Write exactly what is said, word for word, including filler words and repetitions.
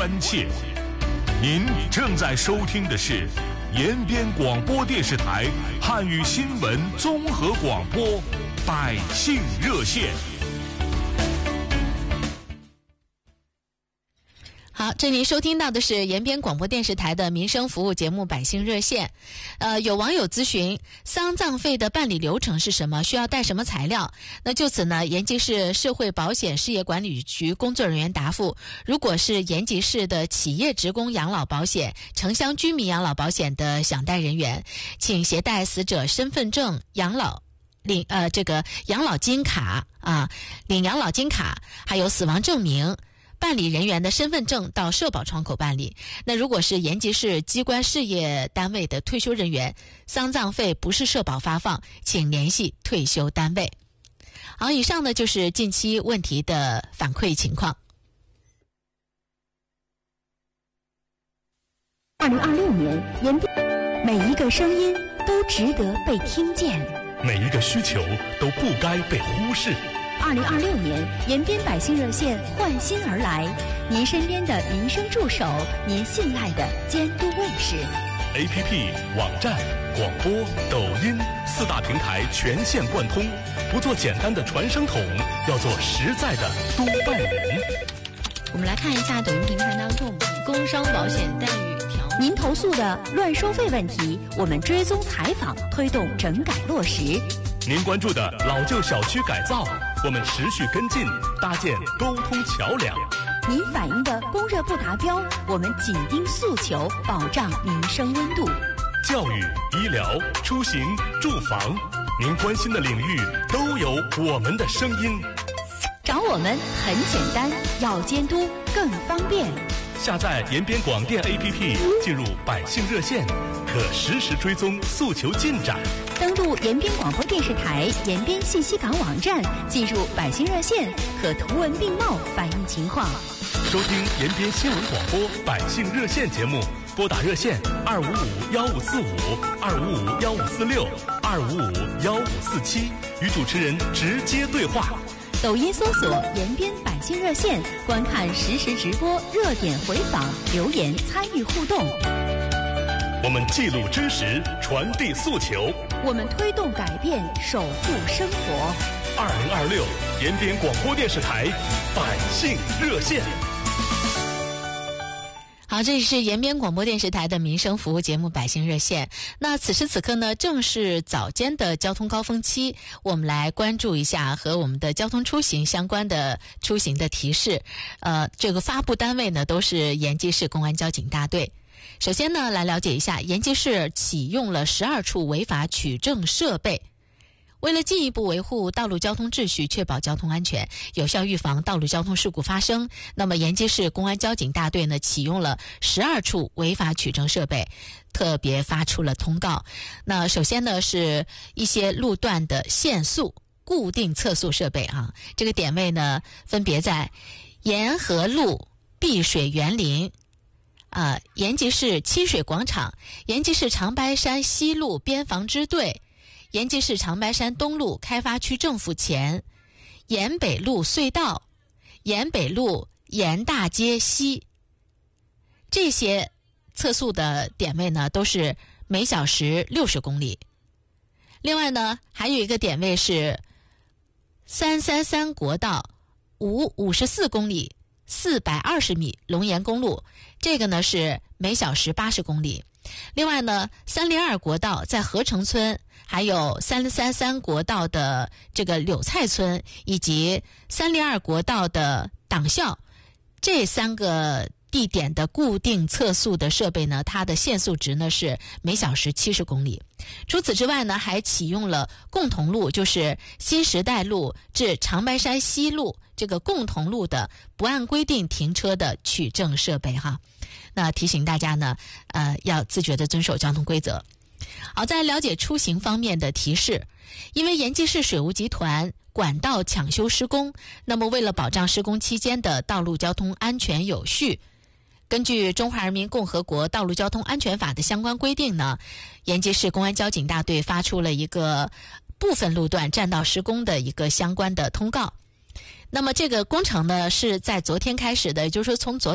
关切。您正在收听的是延边广播电视台汉语新闻综合广播百姓热线。 好，这您收听到的是延边广播电视台的民生服务节目《百姓热线》。呃，有网友咨询丧葬费的办理流程是什么，需要带什么材料？那就此呢，延吉市社会保险事业管理局工作人员答复：如果是延吉市的企业职工养老保险、城乡居民养老保险的享贷人员，请携带死者身份证、养老领呃这个养老金卡啊，领养老金卡，还有死亡证明。办理人员的身份证到社保窗口办理。那如果是延吉市机关事业单位的退休人员，丧葬费不是社保发放，请联系退休单位。好，以上呢就是近期问题的反馈情况。 二零二六年，延边每一个声音都值得被听见， 每一个需求都不该被忽视。 二零二六年，延边百姓热线换新而来，您身边的民生助手，您信赖的监督卫士。 A P P、网站、广播、抖音四大平台全线贯通，不做简单的传声筒，要做实在的督办人。 我们来看一下抖音平台当中，工伤保险待遇条。 您投诉的乱收费问题，我们追踪采访，推动整改落实。 您关注的老旧小区改造，我们持续跟进，搭建沟通桥梁。 您反映的供热不达标，我们紧盯诉求，保障民生温度。 教育、医疗、出行、住房，您关心的领域都有我们的声音。 找我们很简单，要监督更方便。 下载延边广电 A P P， 进入百姓热线，可实时追踪诉求进展。 登录延边广播电视台延边信息港网站，进入百姓热线，可图文并茂反映情况。 收听延边新闻广播百姓热线节目，拨打热线二五五幺五四五、二五五幺五四六、二五五幺五四七，与主持人直接对话。 抖音搜索延边百姓热线，观看实时直播、热点回访、留言参与互动。 我们记录真实，传递诉求， 我们推动改变，守护生活。 二零二六延边广播电视台百姓热线。 好，这里是延边广播电视台的民生服务节目《百姓热线》。那此时此刻呢，正是早间的交通高峰期，我们来关注一下和我们的交通出行相关的出行的提示。呃，这个发布单位呢都是延吉市公安交警大队。首先呢，来了解一下，延吉市启用了十二处违法取证设备。为了进一步维护道路交通秩序，确保交通安全，有效预防道路交通事故发生，那么延吉市公安交警大队呢启用了十二处违法取证设备，特别发出了通告。那首先呢是一些路段的限速固定测速设备啊，这个点位呢分别在沿河路、碧水园林、啊延吉市清水广场、延吉市长白山西路边防支队、延吉市长白山东路开发区政府前、延北路隧道、延北路延大街西，这些测速的点位呢都是每小时六十公里。另外呢，还有一个点位是三三三国道五五十四公里四百二十米龙岩公路，这个呢是每小时八十公里。另外呢，三零二国道在合成村，还有三三三国道的这个柳菜村，以及三零二国道的党校，这三个地点的固定测速的设备呢，它的限速值呢是每小时七十公里。除此之外呢，还启用了共同路，就是新时代路至长白山西路这个共同路的不按规定停车的取证设备哈。那提醒大家呢，呃，要自觉地遵守交通规则。好，在了解出行方面的提示，因为延吉市水务集团管道抢修施工，那么为了保障施工期间的道路交通安全有序，根据《中华人民共和国道路交通安全法》的相关规定呢，延吉市公安交警大队发出了一个部分路段占道施工的一个相关的通告。那么这个工程呢是在昨天开始的，也就是说从昨